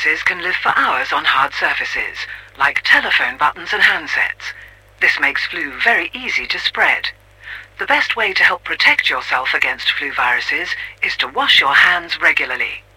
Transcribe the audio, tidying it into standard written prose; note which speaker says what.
Speaker 1: viruses can live for hours on hard surfaces, like telephone buttons and handsets. This makes flu very easy to spread. The best way to help protect yourself against flu viruses is to wash your hands regularly.